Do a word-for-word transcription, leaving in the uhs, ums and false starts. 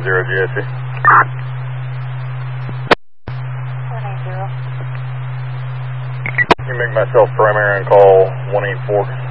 zero G S C. one eight zero. You make myself primary on call one eight four.